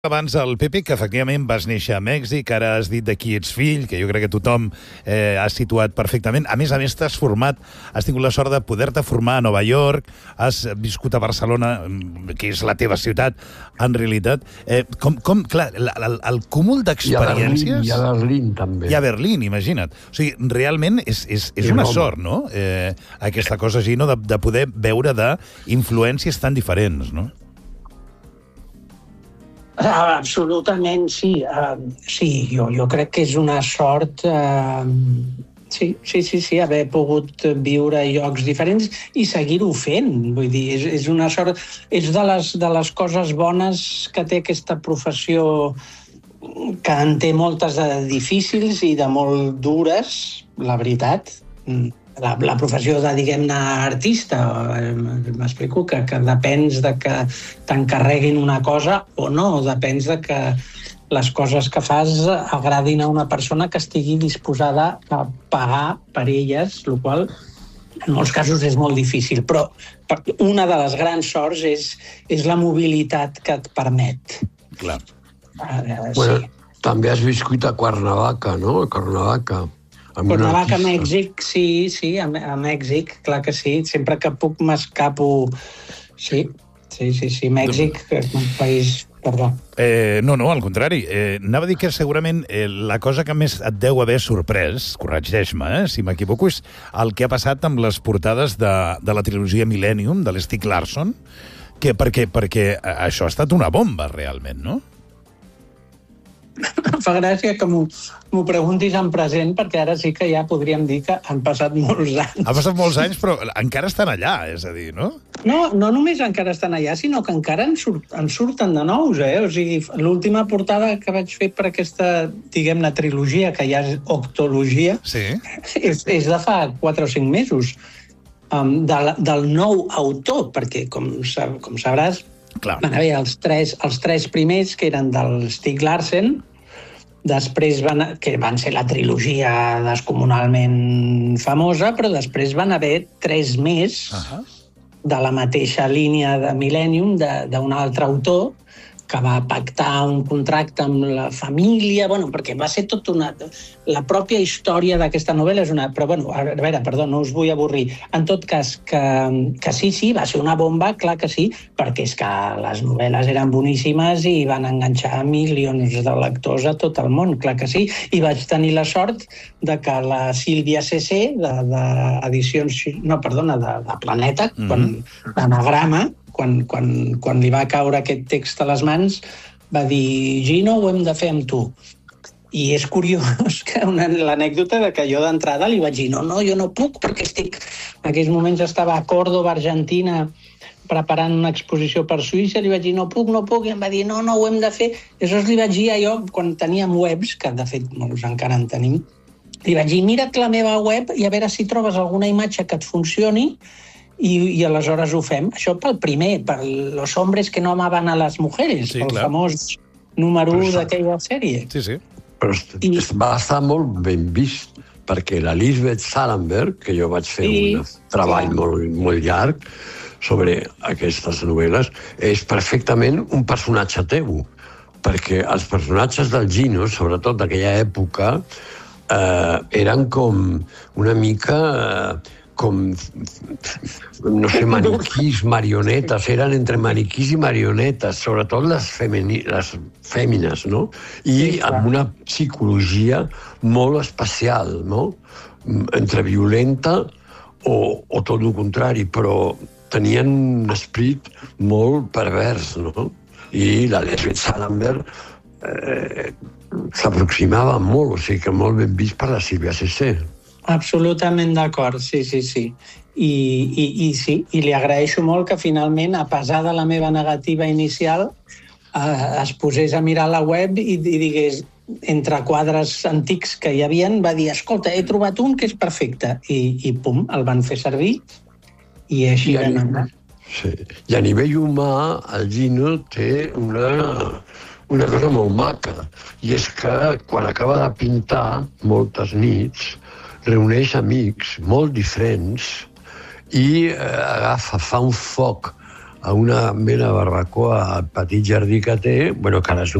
Abans el Pepe, que efectivament vas néixer a Mèxic, ara has dit de qui ets fill, que jo crec que tothom ha situat perfectament. A més, t'has format, has tingut la sort de poder-te formar a Nova York, has viscut a Barcelona, que és la teva ciutat, en realitat. Clar, el cúmul d'experiències... I a Berlín, també. I a Berlín, imagina't. O sigui, realment és una sort, no?, aquesta cosa així, no?, de poder veure d'influències tan diferents, no? Absolutament, sí. Sí, jo crec que és una sort, sí, haver pogut viure a llocs diferents i seguir-ho fent. Vull dir, és una sort, és de les coses bones que té aquesta professió, que en té moltes de difícils i de molt dures, la veritat. La professió de, diguem-ne, artista, m'explico, que depens de que t'encarreguin una cosa o no, depens de que les coses que fas agradin a una persona que estigui disposada a pagar per elles, el qual en molts casos és molt difícil, però una de les grans sorts és la mobilitat que et permet. Clar. Bueno, també has viscut a Cuernavaca, no? A Cuernavaca. Cuernavaca, a Mèxic, sí, a Mèxic, clar que sí. Sempre que puc m'escapo. Sí, Mèxic és un país... Perdó. No, al contrari. Anava a dir que segurament la cosa que més et deu haver sorprès, corregeix-me, si m'equivoco, és el que ha passat amb les portades de la trilogia Millennium, de l'Stieg Larsson, perquè això ha estat una bomba, realment, no? Em fa gràcia que m'ho preguntis en present, perquè ara sí que ja podríem dir que han passat molts anys. Ha passat molts anys, però encara estan allà, és a dir, no? No només encara estan allà, sinó que encara en surten de nous, O sigui, l'última portada que vaig fer per aquesta, diguem-ne, trilogia, que ja és octologia, és de fa 4 o 5 mesos, del nou autor, perquè, com sabràs, van haver els tres primers, que eren del Stieg Larsson, després que van ser la trilogia descomunalment famosa, però després van haver 3 més de la mateixa línia de Millennium, d'un altre autor, que va pactar un contracte amb la família, perquè va ser tot una... La pròpia història d'aquesta novel·la és una... Però, a veure, perdó, no us vull avorrir. En tot cas, que sí, va ser una bomba, clar que sí, perquè és que les novel·les eren boníssimes i van enganxar milions de lectors a tot el món, clar que sí. I vaig tenir la sort de que la Sílvia C.C., d'Edicions... No, perdona, de Planeta, d'Anagrama, quan li va caure aquest text a les mans, va dir, Gino, ho hem de fer amb tu. I és curiós que l'anècdota de que jo d'entrada li vaig dir, no, jo no puc, perquè en aquells moments estava a Córdoba, Argentina, preparant una exposició per Suïssa, li vaig dir, no puc, i em va dir, no, ho hem de fer. I aleshores li vaig dir a jo, quan teníem webs, que de fet molts encara en tenim, li vaig dir, mira't la meva web i a veure si trobes alguna imatge que et funcioni, i aleshores ho fem. Això pel primer, per Los hombres que no amaban a les mujeres, el famós número 1 d'aquella sèrie. Sí. Però va estar molt ben vist, perquè la Lisbeth Salander, que jo vaig fer un treball molt llarg sobre aquestes novel·les, és perfectament un personatge teu, perquè els personatges del Gino, sobretot d'aquella època, eren com una mica... com, no sé, maniquís, marionetes, eren entre maniquís i marionetes, sobretot les fèmines, no? I amb una psicologia molt especial, no? Entre violenta o tot el contrari, però tenien un esperit molt pervers, no? I la Lisbeth Salander s'aproximava molt, o sigui que molt ben vist per la Sílvia C.C. Absolutament d'acord, sí. I li agraeixo molt que finalment, a pesar de la meva negativa inicial, es posés a mirar la web i digués, entre quadres antics que hi havia, va dir, escolta, he trobat un que és perfecte. I pum, el van fer servir i així vam anar. Sí. I a nivell humà, el Gino té una cosa molt maca, i és que quan acaba de pintar moltes nits, reuneix amics molt diferents i fa un foc a una mena de barbacoa al petit jardí que té, bueno, que ara és